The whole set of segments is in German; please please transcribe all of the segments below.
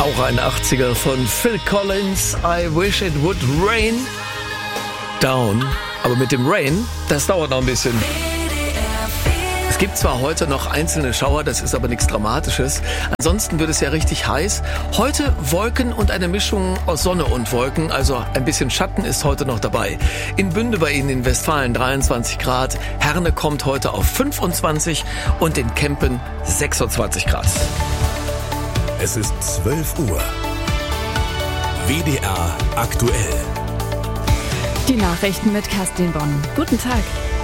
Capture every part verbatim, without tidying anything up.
Auch ein achtziger von Phil Collins, I Wish It Would Rain Down. Aber mit dem Rain, das dauert noch ein bisschen. Es gibt zwar heute noch einzelne Schauer, das ist aber nichts Dramatisches. Ansonsten wird es ja richtig heiß. Heute Wolken und eine Mischung aus Sonne und Wolken, also ein bisschen Schatten ist heute noch dabei. In Bünde bei Ihnen in Westfalen dreiundzwanzig Grad, Herne kommt heute auf fünfundzwanzig und in Kempen sechsundzwanzig Grad. Es ist zwölf Uhr. W D R aktuell. Die Nachrichten mit Kerstin Bonn. Guten Tag.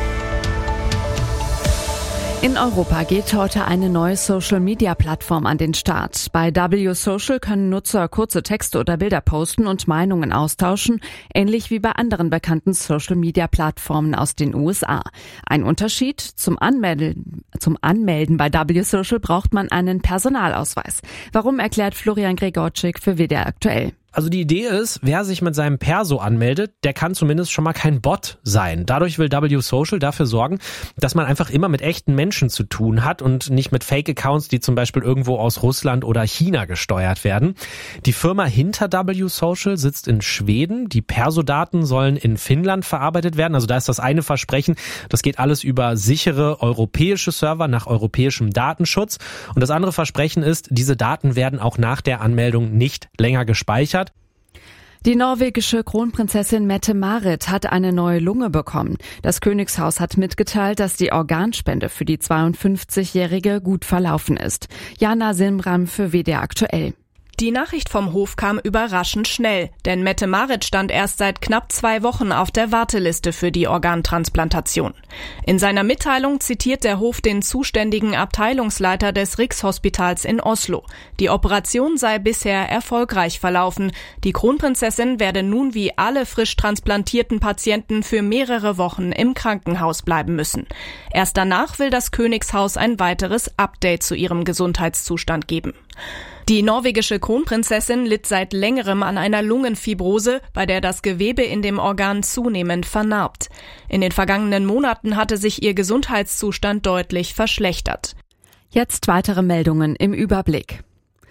In Europa geht heute eine neue Social-Media-Plattform an den Start. Bei W Social können Nutzer kurze Texte oder Bilder posten und Meinungen austauschen, ähnlich wie bei anderen bekannten Social-Media-Plattformen aus den U S A. Ein Unterschied: Zum Anmelden, zum Anmelden bei W Social braucht man einen Personalausweis. Warum, erklärt Florian Gregorczyk für W D R aktuell. Also die Idee ist, wer sich mit seinem Perso anmeldet, der kann zumindest schon mal kein Bot sein. Dadurch will W Social dafür sorgen, dass man einfach immer mit echten Menschen zu tun hat und nicht mit Fake-Accounts, die zum Beispiel irgendwo aus Russland oder China gesteuert werden. Die Firma hinter W Social sitzt in Schweden. Die Perso-Daten sollen in Finnland verarbeitet werden. Also da ist das eine Versprechen, das geht alles über sichere europäische Server nach europäischem Datenschutz. Und das andere Versprechen ist, diese Daten werden auch nach der Anmeldung nicht länger gespeichert. Die norwegische Kronprinzessin Mette-Marit hat eine neue Lunge bekommen. Das Königshaus hat mitgeteilt, dass die Organspende für die zweiundfünfzigjährige gut verlaufen ist. Jana Simram für W D R aktuell. Die Nachricht vom Hof kam überraschend schnell, denn Mette-Marit stand erst seit knapp zwei Wochen auf der Warteliste für die Organtransplantation. In seiner Mitteilung zitiert der Hof den zuständigen Abteilungsleiter des Rikshospitals in Oslo. Die Operation sei bisher erfolgreich verlaufen. Die Kronprinzessin werde nun wie alle frisch transplantierten Patienten für mehrere Wochen im Krankenhaus bleiben müssen. Erst danach will das Königshaus ein weiteres Update zu ihrem Gesundheitszustand geben. Die norwegische Kronprinzessin litt seit längerem an einer Lungenfibrose, bei der das Gewebe in dem Organ zunehmend vernarbt. In den vergangenen Monaten hatte sich ihr Gesundheitszustand deutlich verschlechtert. Jetzt weitere Meldungen im Überblick.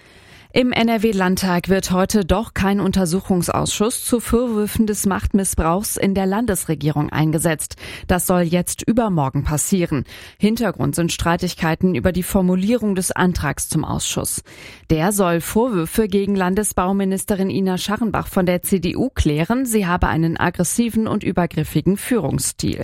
Im N R W-Landtag wird heute doch kein Untersuchungsausschuss zu Vorwürfen des Machtmissbrauchs in der Landesregierung eingesetzt. Das soll jetzt übermorgen passieren. Hintergrund sind Streitigkeiten über die Formulierung des Antrags zum Ausschuss. Der soll Vorwürfe gegen Landesbauministerin Ina Scharrenbach von der C D U klären. Sie habe einen aggressiven und übergriffigen Führungsstil.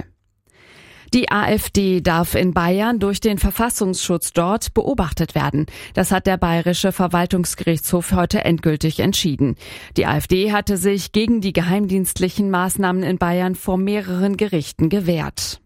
Die AfD darf in Bayern durch den Verfassungsschutz dort beobachtet werden. Das hat der Bayerische Verwaltungsgerichtshof heute endgültig entschieden. Die AfD hatte sich gegen die geheimdienstlichen Maßnahmen in Bayern vor mehreren Gerichten gewehrt.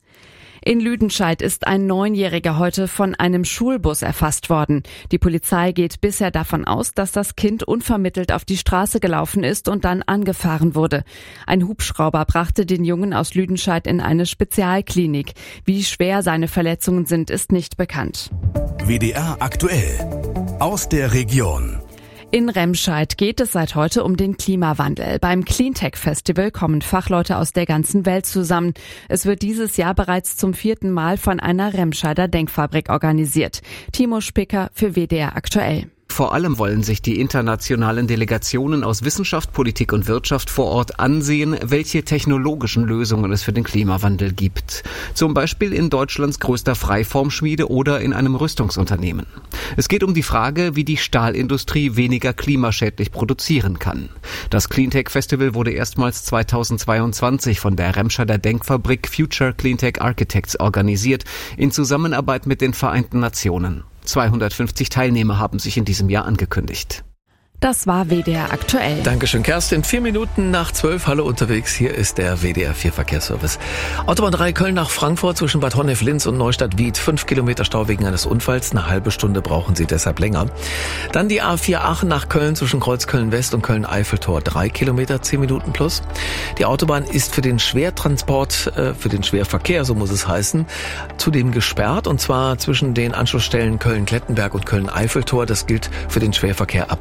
In Lüdenscheid ist ein Neunjähriger heute von einem Schulbus erfasst worden. Die Polizei geht bisher davon aus, dass das Kind unvermittelt auf die Straße gelaufen ist und dann angefahren wurde. Ein Hubschrauber brachte den Jungen aus Lüdenscheid in eine Spezialklinik. Wie schwer seine Verletzungen sind, ist nicht bekannt. W D R aktuell. Aus der Region. In Remscheid geht es seit heute um den Klimawandel. Beim Cleantech-Festival kommen Fachleute aus der ganzen Welt zusammen. Es wird dieses Jahr bereits zum vierten Mal von einer Remscheider Denkfabrik organisiert. Timo Spicker für W D R aktuell. Vor allem wollen sich die internationalen Delegationen aus Wissenschaft, Politik und Wirtschaft vor Ort ansehen, welche technologischen Lösungen es für den Klimawandel gibt. Zum Beispiel in Deutschlands größter Freiformschmiede oder in einem Rüstungsunternehmen. Es geht um die Frage, wie die Stahlindustrie weniger klimaschädlich produzieren kann. Das Cleantech Festival wurde erstmals zweitausendzweiundzwanzig von der Remscheider Denkfabrik Future Cleantech Architects organisiert, in Zusammenarbeit mit den Vereinten Nationen. zweihundertfünfzig Teilnehmer haben sich in diesem Jahr angekündigt. Das war W D R aktuell. Dankeschön, Kerstin. Vier Minuten nach zwölf. Hallo unterwegs. Hier ist der W D R vier Verkehrsservice. Autobahn drei Köln nach Frankfurt zwischen Bad Honnef-Linz und Neustadt-Wied. Fünf Kilometer Stau wegen eines Unfalls. Eine halbe Stunde brauchen Sie deshalb länger. Dann die A vier Aachen nach Köln zwischen Kreuz Köln-West und Köln-Eiffeltor. Drei Kilometer, zehn Minuten plus. Die Autobahn ist für den Schwertransport, äh, für den Schwerverkehr, so muss es heißen, zudem gesperrt. Und zwar zwischen den Anschlussstellen Köln-Klettenberg und Köln-Eiffeltor. Das gilt für den Schwerverkehr ab sieben Komma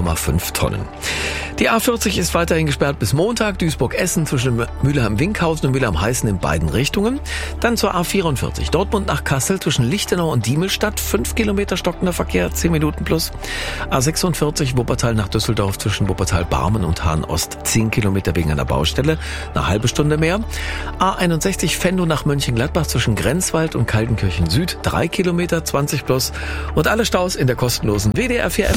Komma fünf Tonnen. Die A vierzig ist weiterhin gesperrt bis Montag. Duisburg-Essen zwischen Mülheim-Winkhausen und Mülheim-Heißen in beiden Richtungen. Dann zur A vierundvierzig. Dortmund nach Kassel zwischen Lichtenau und Diemelstadt. fünf Kilometer stockender Verkehr, zehn Minuten plus. A sechsundvierzig. Wuppertal nach Düsseldorf zwischen Wuppertal-Barmen und Hahn-Ost. zehn Kilometer wegen einer Baustelle. Eine halbe Stunde mehr. A einundsechzig. Venlo nach Mönchengladbach zwischen Grenzwald und Kaltenkirchen Süd. drei Kilometer, zwanzig plus. Und alle Staus in der kostenlosen W D R vier App.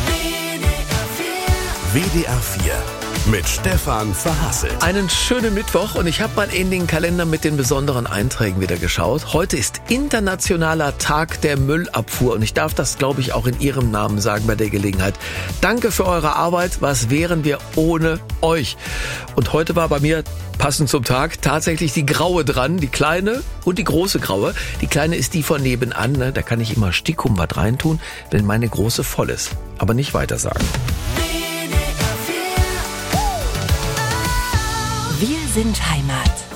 W D R vier mit Stefan Verhasselt. Einen schönen Mittwoch und ich habe mal in den Kalender mit den besonderen Einträgen wieder geschaut. Heute ist Internationaler Tag der Müllabfuhr und ich darf das, glaube ich, auch in Ihrem Namen sagen bei der Gelegenheit. Danke für eure Arbeit. Was wären wir ohne euch? Und heute war bei mir passend zum Tag tatsächlich die Graue dran, die kleine und die große Graue. Die kleine ist die von nebenan, ne? Da kann ich immer Stickum was reintun, wenn meine große voll ist. Aber nicht weiter sagen. Wir sind Heimat.